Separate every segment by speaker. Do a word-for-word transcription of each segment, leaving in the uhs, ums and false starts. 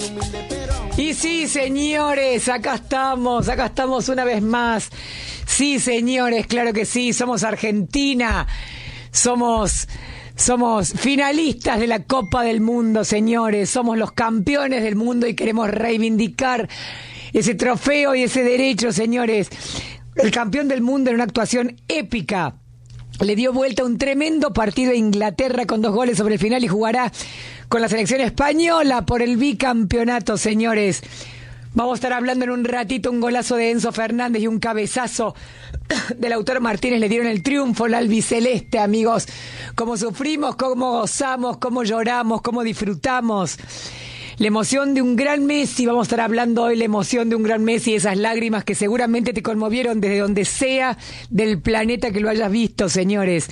Speaker 1: Y sí, señores, acá estamos, acá estamos una vez más. Sí, señores, claro que sí, somos Argentina, somos... Somos finalistas de la Copa del Mundo, señores. Somos los campeones del mundo y queremos reivindicar ese trofeo y ese derecho, señores. El campeón del mundo en una actuación épica. Le dio vuelta a un tremendo partido a Inglaterra con dos goles sobre el final y jugará con la selección española por el bicampeonato, señores. Vamos a estar hablando en un ratito, un golazo de Enzo Fernández y un cabezazo del Lautaro Martínez le dieron el triunfo al albiceleste, amigos. Cómo sufrimos, cómo gozamos, cómo lloramos, cómo disfrutamos. La emoción de un gran Messi, vamos a estar hablando hoy, la emoción de un gran Messi, esas lágrimas que seguramente te conmovieron desde donde sea del planeta que lo hayas visto, señores.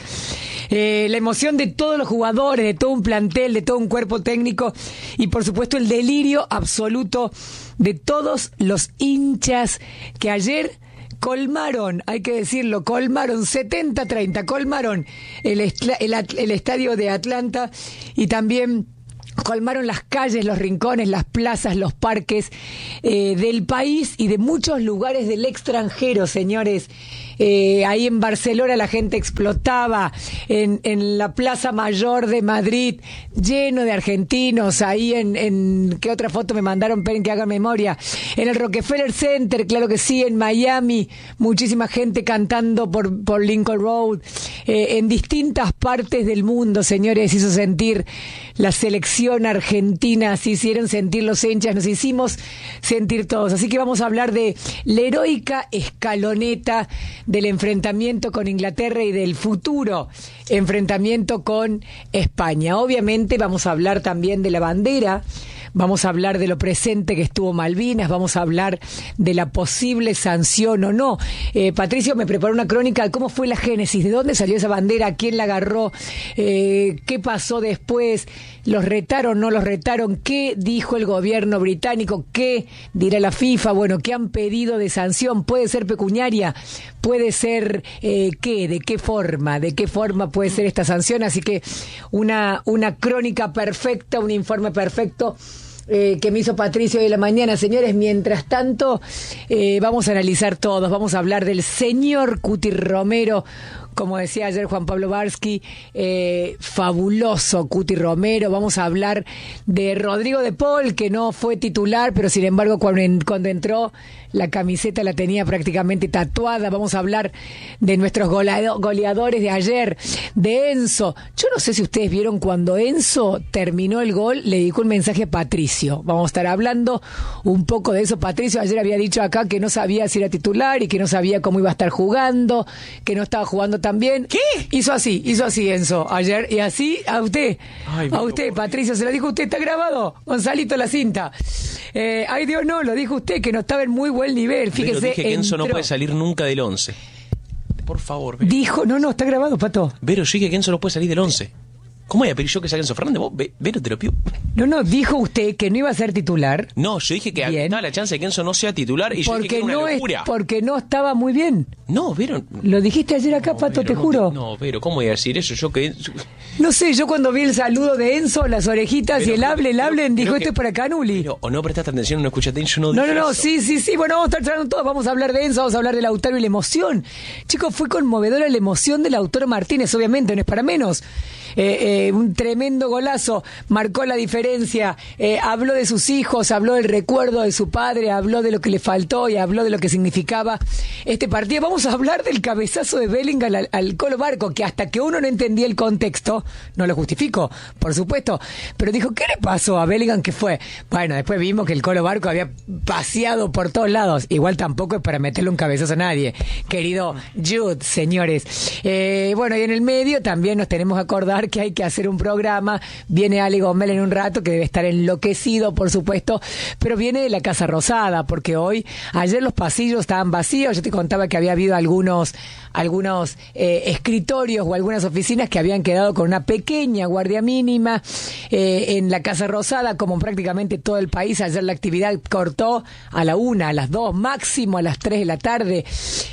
Speaker 1: Eh, la emoción de todos los jugadores, de todo un plantel, de todo un cuerpo técnico y por supuesto el delirio absoluto de todos los hinchas que ayer colmaron, hay que decirlo, colmaron setenta treinta, colmaron el, estla, el, el estadio de Atlanta y también colmaron las calles, los rincones, las plazas, los parques eh, del país y de muchos lugares del extranjero, señores. Eh, ahí en Barcelona la gente explotaba, en, en la Plaza Mayor de Madrid, lleno de argentinos, ahí en, en ¿qué otra foto me mandaron? Esperen que hagan memoria. En el Rockefeller Center, claro que sí, en Miami, muchísima gente cantando por, por Lincoln Road, eh, en distintas partes del mundo, señores, hizo sentir la selección argentina, se hicieron sentir los hinchas, nos hicimos sentir todos. Así que vamos a hablar de la heroica escaloneta del enfrentamiento con Inglaterra y del futuro enfrentamiento con España. Obviamente vamos a hablar también de la bandera, vamos a hablar de lo presente que estuvo Malvinas, vamos a hablar de la posible sanción o no. Eh, Patricio me preparó una crónica de cómo fue la génesis, de dónde salió esa bandera, quién la agarró, eh, qué pasó después, los retaron, no los retaron, qué dijo el gobierno británico, qué dirá la FIFA, bueno, qué han pedido de sanción, puede ser pecuniaria, puede ser eh, qué, de qué forma, de qué forma puede ser esta sanción, así que una, una crónica perfecta, un informe perfecto Eh, que me hizo Patricio hoy en la mañana. Señores, mientras tanto eh, vamos a analizar todos, vamos a hablar del señor Cuti Romero, como decía ayer Juan Pablo Barsky, eh, fabuloso Cuti Romero. Vamos a hablar de Rodrigo de Paul, que no fue titular, pero sin embargo cuando, en, cuando entró la camiseta la tenía prácticamente tatuada. Vamos a hablar de nuestros goleado, goleadores de ayer, de Enzo. Yo no sé si ustedes vieron cuando Enzo terminó el gol, le dedicó un mensaje a Patricio. Vamos a estar hablando un poco de eso. Patricio ayer había dicho acá que no sabía si era titular y que no sabía cómo iba a estar jugando, que no estaba jugando tan bien.
Speaker 2: ¿Qué?
Speaker 1: Hizo así, hizo así Enzo ayer, y así a usted,
Speaker 2: ay,
Speaker 1: a usted, Dios, Patricio, se lo dijo usted, está grabado, Gonzalito la cinta. Eh, ay Dios, no, lo dijo usted, que no estaba en muy buen nivel, fíjese.
Speaker 2: Pero dije que Enzo
Speaker 1: entró.
Speaker 2: no puede salir nunca del once. Por favor, Vero.
Speaker 1: Dijo, no, no, está grabado, Pato.
Speaker 2: Vero, yo dije que Enzo no puede salir del once. ¿Cómo voy a pedir yo que salga Enzo Fernández? ¿Vos, Vero, te lo pido?
Speaker 1: No, no, dijo usted que no iba a ser titular.
Speaker 2: No, yo dije que estaba la chance de que Enzo no sea titular y yo
Speaker 1: porque
Speaker 2: dije que era
Speaker 1: no
Speaker 2: una locura.
Speaker 1: Es, porque no estaba muy bien.
Speaker 2: No, Vero.
Speaker 1: Lo dijiste ayer acá,
Speaker 2: no,
Speaker 1: Pato,
Speaker 2: Vero,
Speaker 1: te
Speaker 2: no
Speaker 1: juro.
Speaker 2: Te, no, Vero, ¿cómo voy a decir eso? Yo que...
Speaker 1: No sé, yo cuando vi el saludo de Enzo, las orejitas
Speaker 2: pero,
Speaker 1: y el hable, el
Speaker 2: pero,
Speaker 1: hablen, dijo,
Speaker 2: que,
Speaker 1: esto es para Canuli.
Speaker 2: Pero, o no prestaste atención, no escuchaste, yo no
Speaker 1: No,
Speaker 2: dije
Speaker 1: no, no,
Speaker 2: eso.
Speaker 1: sí, sí, sí, bueno, vamos a estar charlando todos, vamos a hablar de Enzo, vamos a hablar de Lautaro y la emoción. Chicos, fue conmovedora la emoción de Lautaro Martínez, obviamente, no es para menos. Eh, eh, un tremendo golazo, marcó la diferencia, eh, habló de sus hijos, habló del recuerdo de su padre, habló de lo que le faltó y habló de lo que significaba este partido. Vamos a hablar del cabezazo de Bellingham al, al Colo Barco, que hasta que uno no entendía el contexto, no lo justifico, por supuesto, pero dijo, ¿qué le pasó a Bellingham? ¿Qué fue? Bueno, después vimos que el Colo Barco había paseado por todos lados, igual tampoco es para meterle un cabezazo a nadie, querido Jude, señores. Eh, bueno, y en el medio también nos tenemos que acordar que hay que hacer un programa, viene Ale Gomel en un rato, que debe estar enloquecido, por supuesto, pero viene de la Casa Rosada, porque hoy, ayer los pasillos estaban vacíos, yo te contaba que había habido algunos, algunos eh, escritorios o algunas oficinas que habían quedado con una pequeña guardia mínima eh, en la Casa Rosada, como prácticamente todo el país. Ayer la actividad cortó a la una, a las dos, máximo a las tres de la tarde.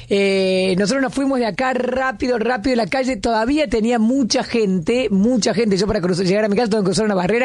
Speaker 1: Eh, nosotros nos fuimos de acá rápido, rápido, la calle todavía tenía mucha gente, mucha gente. Yo para cruzar, llegar a mi casa tengo que cruzar una barrera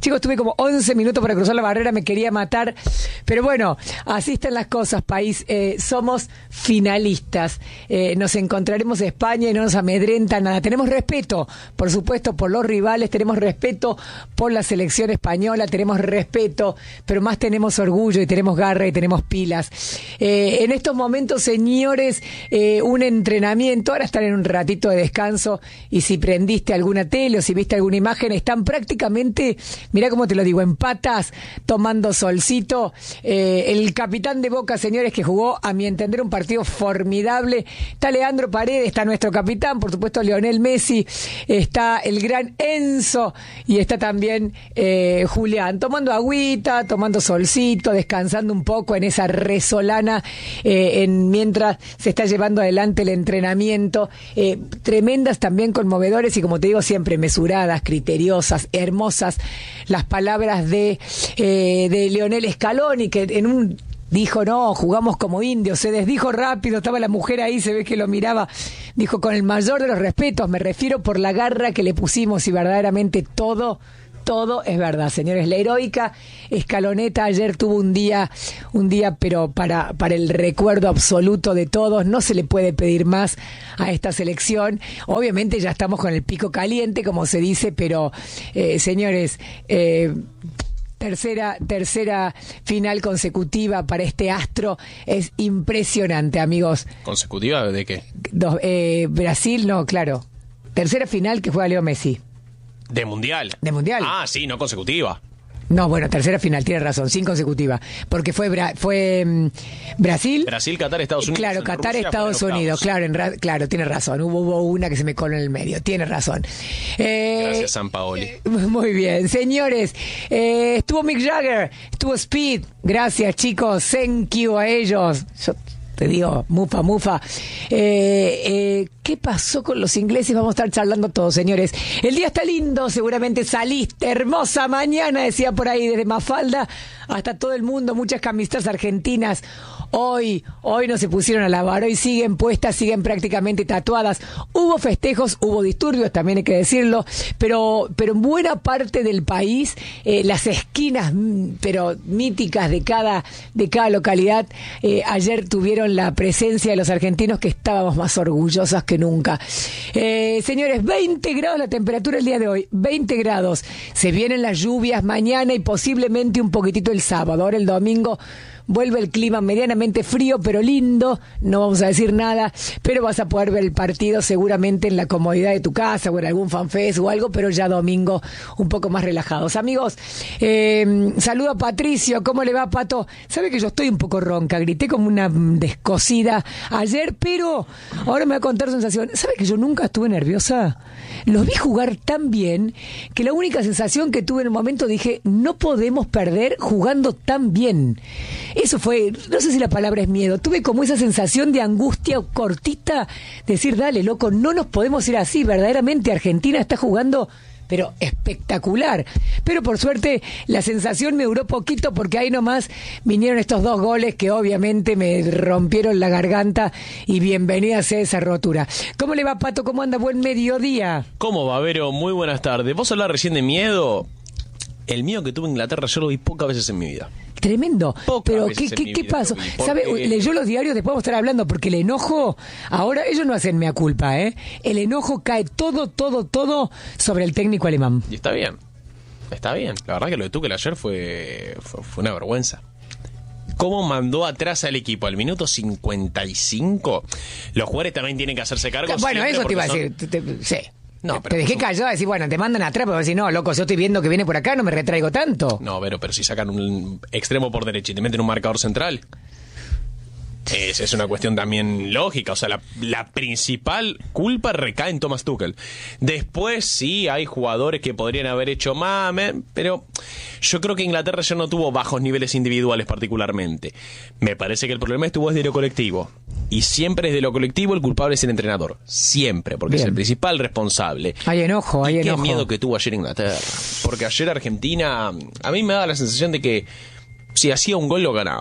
Speaker 1: Chicos, tuve como once minutos para cruzar la barrera, me quería matar. Pero bueno, así están las cosas, país. Eh, somos finalistas. Eh, nos encontraremos en España y no nos amedrenta nada. Tenemos respeto, por supuesto, por los rivales, tenemos respeto por la selección española, tenemos respeto, pero más tenemos orgullo y tenemos garra y tenemos pilas. Eh, en estos momentos, señores, eh, un entrenamiento, ahora están en un ratito de descanso y si prendiste alguna tele o si viste alguna imagen, están prácticamente, mirá cómo te lo digo, en patas, tomando solcito. Eh, el capitán de Boca, señores, que jugó, a mi entender, un partido formidable. Está Leandro Paredes, está nuestro capitán, por supuesto Lionel Messi, está el gran Enzo y está también eh, Julián, tomando agüita, tomando solcito, descansando un poco en esa resolana eh, en, mientras se está llevando adelante el entrenamiento. Eh, tremendas, también conmovedores y, como te digo, siempre mesuradas, criteriosas, hermosas las palabras de, eh, de Lionel Scaloni, que en un dijo, no, jugamos como indios, se desdijo rápido, estaba la mujer ahí, se ve que lo miraba, dijo, con el mayor de los respetos, me refiero por la garra que le pusimos y verdaderamente todo, todo es verdad, señores. La heroica Escaloneta ayer tuvo un día, un día, pero para, para el recuerdo absoluto de todos. No se le puede pedir más a esta selección. Obviamente ya estamos con el pico caliente, como se dice, pero eh, señores, eh, Tercera, tercera final consecutiva para este astro. Es impresionante, amigos.
Speaker 2: ¿Consecutiva de qué?
Speaker 1: Dos, eh, Brasil, no, claro. Tercera final que juega Leo Messi.
Speaker 2: ¿De Mundial?
Speaker 1: De Mundial.
Speaker 2: Ah, sí, no consecutiva.
Speaker 1: No, bueno, tercera final, tienes razón, sin consecutiva. Porque fue Bra- fue um, Brasil.
Speaker 2: Brasil, Qatar, Estados Unidos.
Speaker 1: Claro, Qatar,
Speaker 2: Rusia,
Speaker 1: Estados Unidos. Claro, en ra- claro, tienes razón. Hubo, hubo una que se me coló en el medio. Tienes razón. Eh,
Speaker 2: Gracias, Sampaoli.
Speaker 1: Eh, muy bien. Señores, eh, estuvo Mick Jagger, estuvo Speed. Gracias, chicos. Thank you a ellos. Yo te digo, mufa, mufa. Eh, eh, ¿Qué pasó con los ingleses? Vamos a estar charlando todos, señores. El día está lindo, seguramente saliste. Hermosa mañana, decía por ahí, desde Mafalda hasta todo el mundo. Muchas camisetas argentinas. Hoy, hoy no se pusieron a lavar, hoy siguen puestas, siguen prácticamente tatuadas. Hubo festejos, hubo disturbios, también hay que decirlo, pero, pero en buena parte del país, eh, las esquinas, pero míticas de cada, de cada localidad, eh, ayer tuvieron la presencia de los argentinos, que estábamos más orgullosas que nunca. Eh, señores, veinte grados la temperatura el día de hoy, veinte grados. Se vienen las lluvias mañana y posiblemente un poquitito el sábado. Ahora el domingo vuelve el clima medianamente frío, pero lindo. No vamos a decir nada, pero vas a poder ver el partido seguramente en la comodidad de tu casa o en algún fanfest o algo, pero ya domingo un poco más relajados. Amigos, eh, saludo a Patricio. ¿Cómo le va, Pato? Sabe que yo estoy un poco ronca, grité como una descosida ayer, pero ahora me va a contar su sensación. ¿Sabe que yo nunca estuve nerviosa? Los vi jugar tan bien que la única sensación que tuve en el momento, dije, no podemos perder jugando tan bien. Eso fue, no sé si la palabra es miedo, tuve como esa sensación de angustia cortita, decir, dale, loco, no nos podemos ir así, verdaderamente Argentina está jugando, pero espectacular. Pero por suerte la sensación me duró poquito, porque ahí nomás vinieron estos dos goles que obviamente me rompieron la garganta, y bienvenida sea esa rotura. ¿Cómo le va, Pato? ¿Cómo anda? Buen mediodía.
Speaker 2: ¿Cómo va, Vero? Muy buenas tardes. ¿Vos hablás recién de miedo? El miedo que tuve en Inglaterra yo lo vi pocas veces en mi vida.
Speaker 1: Tremendo.
Speaker 2: Pocas
Speaker 1: Pero
Speaker 2: veces
Speaker 1: ¿qué,
Speaker 2: en
Speaker 1: qué,
Speaker 2: mi
Speaker 1: qué
Speaker 2: vida
Speaker 1: pasó?
Speaker 2: lo vi, porque-
Speaker 1: ¿Sabe? Leyó los diarios, después vamos a estar hablando, porque el enojo, ahora ellos no hacen mea culpa, ¿eh? El enojo cae todo, todo, todo sobre el técnico alemán.
Speaker 2: Y está bien. Está bien. La verdad que lo de Tuchel ayer fue, fue, fue una vergüenza. ¿Cómo mandó atrás al equipo? Al minuto cincuenta y cinco. Los jugadores también tienen que hacerse cargo.
Speaker 1: Bueno,
Speaker 2: siempre
Speaker 1: eso te iba a
Speaker 2: porque
Speaker 1: decir. Te- te- sí.
Speaker 2: No,
Speaker 1: te
Speaker 2: pero
Speaker 1: dejé
Speaker 2: por su-
Speaker 1: callado a decir, bueno, te mandan atrás, pero decir, no, loco, yo estoy viendo que viene por acá, no me retraigo tanto.
Speaker 2: son- No, pero, pero si sacan un extremo por derecha y te meten un marcador central, es, es una cuestión también lógica. O sea, la, la principal culpa recae en Thomas Tuchel. Después sí hay jugadores que podrían haber hecho más, me- pero yo creo que Inglaterra ya no tuvo bajos niveles individuales particularmente. Me parece que el problema estuvo desde lo colectivo. Y siempre desde lo colectivo el culpable es el entrenador. Siempre, porque
Speaker 1: Bien.
Speaker 2: es el principal responsable.
Speaker 1: Hay enojo, hay
Speaker 2: y qué
Speaker 1: enojo.
Speaker 2: miedo que tuvo ayer Inglaterra. Porque ayer Argentina, a mí me daba la sensación de que si hacía un gol lo ganaba.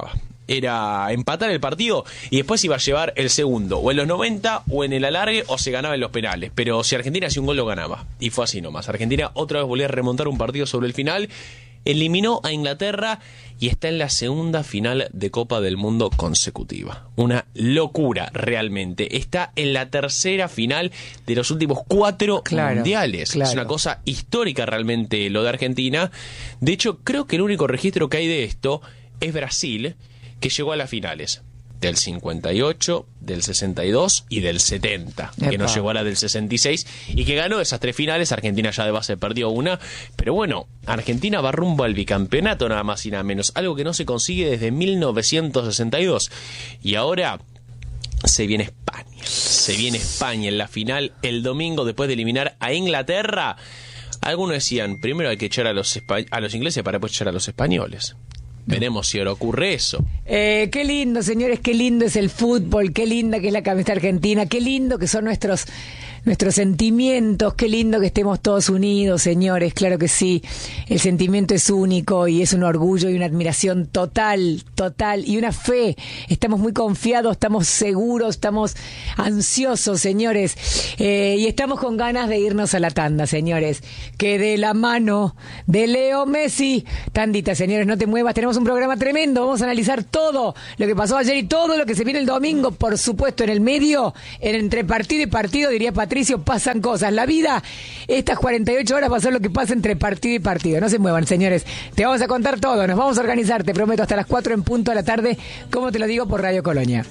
Speaker 2: era empatar el partido y después iba a llevar el segundo, o en los noventa, o en el alargue, o se ganaba en los penales. Pero si Argentina hacía un gol, lo ganaba. Y fue así nomás. Argentina otra vez volvió a remontar un partido sobre el final, eliminó a Inglaterra y está en la segunda final de Copa del Mundo consecutiva. Una locura, realmente. Está en la tercera final de los últimos cuatro claro, mundiales. Claro. Es una cosa histórica realmente lo de Argentina. De hecho, creo que el único registro que hay de esto es Brasil, que llegó a las finales del cincuenta y ocho, del sesenta y dos y del setenta, Epa. que no llegó a la del sesenta y seis y que ganó esas tres finales. Argentina ya de base perdió una, pero bueno, Argentina va rumbo al bicampeonato nada más y nada menos, algo que no se consigue desde mil novecientos sesenta y dos. Y ahora se viene España, se viene España en la final el domingo después de eliminar a Inglaterra. Algunos decían, primero hay que echar a los, espa- a los ingleses para después echar a los españoles. Veremos si ahora ocurre eso.
Speaker 1: Eh, qué lindo, señores, qué lindo es el fútbol, qué linda que es la camiseta argentina, qué lindo que son nuestros nuestros sentimientos, qué lindo que estemos todos unidos, señores, claro que sí. El sentimiento es único y es un orgullo y una admiración total, total, y una fe. Estamos muy confiados, estamos seguros, estamos ansiosos, señores, eh, y estamos con ganas de irnos a la tanda, señores. Que de la mano de Leo Messi, tandita, señores, no te muevas, tenemos un programa tremendo, vamos a analizar todo lo que pasó ayer y todo lo que se viene el domingo, por supuesto, en el medio, en entre partido y partido, diría Patricio, pasan cosas. La vida, estas cuarenta y ocho horas va a ser lo que pasa entre partido y partido. No se muevan, señores. Te vamos a contar todo, nos vamos a organizar, te prometo, hasta las cuatro en punto de la tarde, como te lo digo, por Radio Colonia.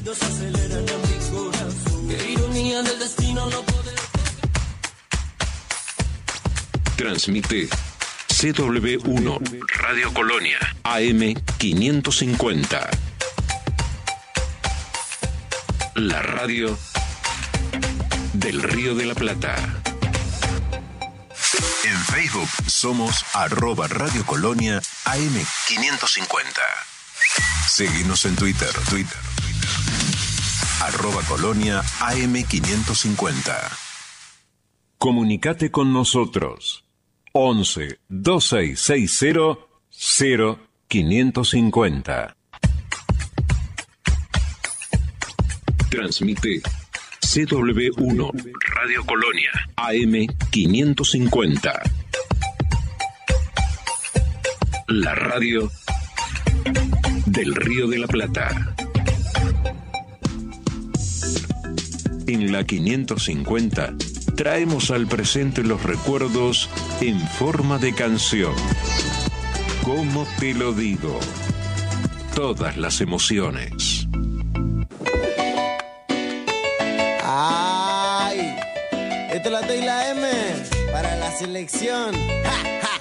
Speaker 3: Transmite C W uno Radio Colonia A M quinientos cincuenta. La radio del Río de la Plata. En Facebook somos arroba Radio Colonia A M quinientos cincuenta. Seguinos en Twitter, Twitter, Twitter. Arroba Colonia A M quinientos cincuenta. Comunicate con nosotros. once, veintiséis sesenta, cero quinientos cincuenta. Transmite C W uno Radio Colonia A M quinientos cincuenta. La radio del Río de la Plata. En la quinientos cincuenta traemos al presente los recuerdos en forma de canción. ¿Cómo te lo digo? Todas las emociones.
Speaker 4: ¡Ay! Esto es la T y la M para la selección. ¡Ja!